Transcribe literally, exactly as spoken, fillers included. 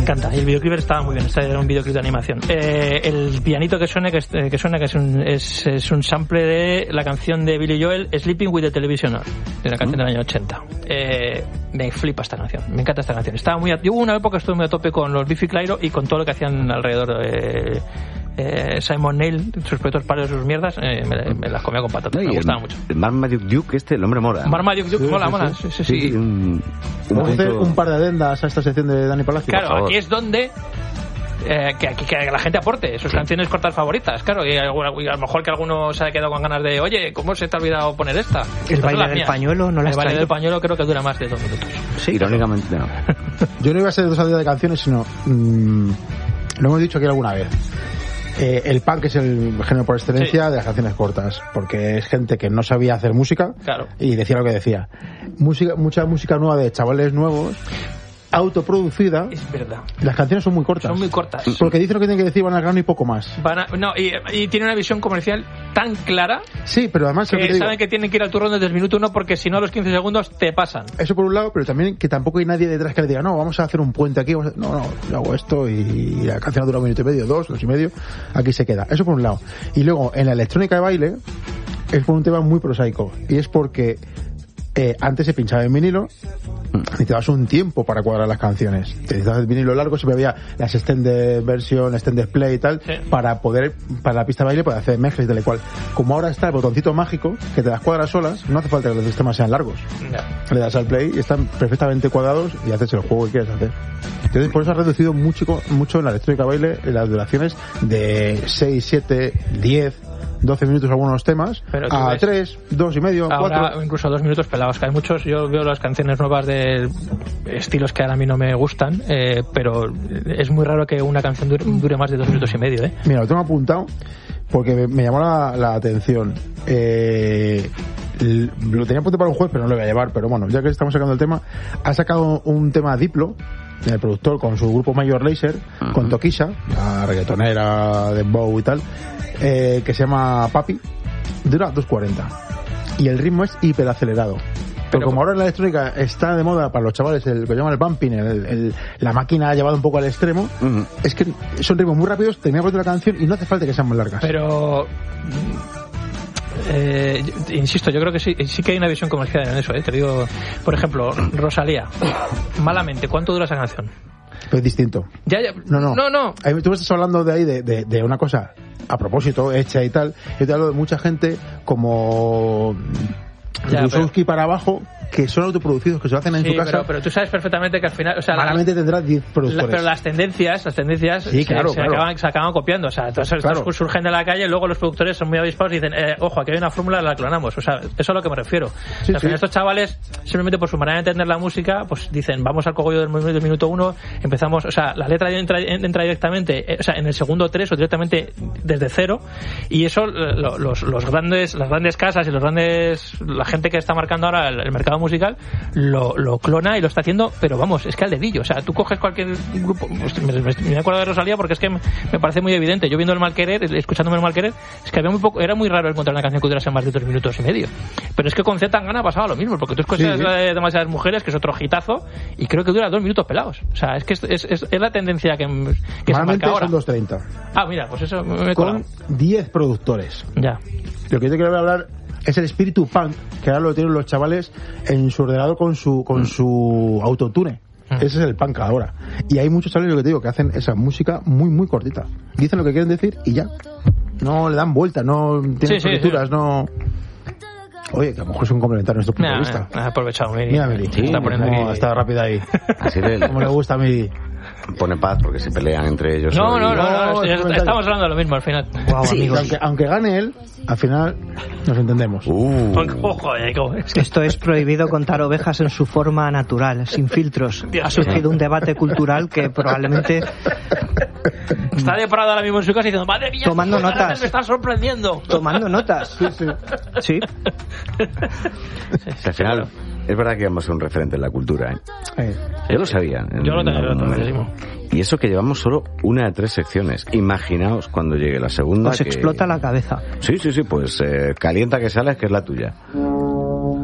encanta. Y el videoclip estaba muy bien. Este era un videoclip de animación. Eh, el pianito que suena, que, que suena, que es un, es, es un sample de la canción de Billy Joel, Sleeping with the Television On, de la canción del año ochenta. Eh, me flipa esta canción. Me encanta esta canción. Estaba muy a, yo hubo una época que estuve muy a tope con los Biffy Clyro y con todo lo que hacían alrededor. Eh, eh, Simon Neil, sus proyectos palos, sus mierdas, eh, me, me las comía con patatas. No, me gustaba el, mucho. El Marmaduke Duke, este, el hombre mola. Marmaduke Duke, sí, mola, sí, mola. Sí, sí, sí. sí, sí. Un, un, Vamos a hacer un par de adendas a esta sección de Dani Palacio. Claro, aquí es donde eh, que, que, que la gente aporte sus sí. canciones cortas favoritas, claro, y a, y a lo mejor que alguno se haya quedado con ganas de, oye, ¿cómo se te ha olvidado poner esta? El Estas baile del mías. Pañuelo no la El baile del pañuelo creo que dura más de dos minutos. Sí, irónicamente no. Yo no iba a ser dos adidas de canciones, sino mmm, lo hemos dicho aquí alguna vez. Eh, el punk es el género por excelencia sí. de las canciones cortas, porque es gente que no sabía hacer música claro. y decía lo que decía. Música, mucha música nueva de chavales nuevos, autoproducida. Es verdad. Las canciones son muy cortas. Son muy cortas. Porque dicen lo que tienen que decir, van al grano y poco más. Van a, no, y, y tiene una visión comercial tan clara. Sí, pero además que, que saben digo, que tienen que ir al turrón desde el minuto uno porque si no a los quince segundos te pasan. Eso por un lado, pero también que tampoco hay nadie detrás que le diga, no, vamos a hacer un puente aquí. Vamos a... No, no, yo hago esto y la canción dura un minuto y medio, dos, dos y medio. Aquí se queda. Eso por un lado. Y luego, en la electrónica de baile, es por un tema muy prosaico. Y es porque Eh, antes se pinchaba en vinilo, necesitabas un tiempo para cuadrar las canciones. Necesitabas el vinilo largo, siempre había las extended version, extended play y tal, sí. para poder, para la pista de baile, poder hacer mezclas y tal y cual. Como ahora está el botoncito mágico, que te las cuadras solas, no hace falta que los sistemas sean largos. No. Le das al play y están perfectamente cuadrados y haces el juego que quieres hacer. Entonces, por eso ha reducido mucho, mucho en la electrónica baile las duraciones de seis, siete, diez, doce minutos algunos temas a tres, dos y medio, cuatro. Incluso dos minutos pelados, que hay muchos. Yo veo las canciones nuevas de estilos que ahora a mí no me gustan, eh, pero es muy raro que una canción dure, dure más de dos minutos y medio. ¿eh? Mira, lo tengo apuntado porque me, me llamó la, la atención. Eh, lo tenía apuntado para un juez, pero no lo voy a llevar. Pero bueno, ya que estamos sacando el tema, ha sacado un tema Diplo, el productor, con su grupo Major Lazer, uh-huh. con Tokisha, la reggaetonera de Bow y tal, eh, que se llama Papi. Dura dos cuarenta y el ritmo es hiperacelerado. Pero como ahora en la electrónica está de moda para los chavales el que llaman el bumping, el, el, la máquina ha llevado un poco al extremo, uh-huh. es que son ritmos muy rápidos, termina por la canción y no hace falta que sean muy largas. Pero eh, insisto, yo creo que sí, sí que hay una visión comercial en eso, ¿eh? Te digo, por ejemplo, Rosalía, Malamente, ¿cuánto dura esa canción? Es distinto. Ya, ya. No, no. No, no. Tú me estás hablando de ahí de, de, de una cosa a propósito, hecha y tal. Yo te hablo de mucha gente como Rusowski para abajo, que son autoproducidos, que se lo hacen en sí, su casa. Pero, pero tú sabes perfectamente que al final, o sea, malamente tendrás diez productores. La, pero las tendencias, las tendencias sí, claro, se, claro. Se, acaban, se acaban copiando. O sea, entonces claro. estos surgen de la calle y luego los productores son muy avispados y dicen, eh, ojo, aquí hay una fórmula, la clonamos. O sea, eso es a lo que me refiero. Sí, o sea, sí. Estos chavales, simplemente por su manera de entender la música, pues dicen, vamos al cogollo del, del minuto uno, empezamos, o sea, la letra entra, entra directamente, eh, o sea, en el segundo tres o directamente desde cero, y eso, lo, los, los grandes, las grandes casas y los grandes, la gente que está marcando ahora el, el mercado musical, Lo, lo clona y lo está haciendo, pero vamos, es que al dedillo. O sea, tú coges cualquier grupo, me, me, me acuerdo de Rosalía porque es que me, me parece muy evidente. Yo viendo el Malquerer, escuchándome el Malquerer, es que había muy poco, era muy raro encontrar una canción que durase más de dos minutos y medio. Pero es que con Z Tangana pasaba lo mismo, porque tú escuchas sí, sí. de Demasiadas Mujeres, que es otro hitazo, y creo que dura dos minutos pelados. O sea, es que es, es, es, es la tendencia que, que se marca ahora. Son dos treinta. Ah, mira, pues eso me he con diez productores. Ya. Lo que yo te quiero hablar es el espíritu punk, que ahora lo tienen los chavales en su ordenador con su con mm. su autotune. Mm. Ese es el punk ahora. Y hay muchos chavales, lo que te digo, que hacen esa música muy, muy cortita. Dicen lo que quieren decir y ya. No le dan vueltas, no tienen partituras, sí, sí. no... Oye, que a lo mejor es un complementario nuestro punto nah, de vista. Nah, aprovechado, Miri. Mira, Miri. Sí, está poniendo no, aquí. Está rápida ahí. Así de... Como le gusta a mí. Pone paz porque se pelean entre ellos. No, no, no, no, no, no estamos hablando de lo mismo al final. Wow, sí, aunque, aunque gane él, al final nos entendemos. Uh. Ojo, es que... Esto es prohibido contar ovejas en su forma natural, sin filtros. Ha surgido un debate cultural que probablemente... Está de parado ahora mismo en su casa diciendo, madre mía, tomando notas. Me está sorprendiendo. Tomando notas. Sí, sí. Sí. Al final... Es verdad que vamos a ser un referente en la cultura, ¿eh? Eh. Yo lo sabía. Yo lo tenía, no, no, y eso que llevamos solo una de tres secciones. Imaginaos cuando llegue la segunda. Os que... explota la cabeza. Sí, sí, sí, pues eh, calienta que sales, que es la tuya.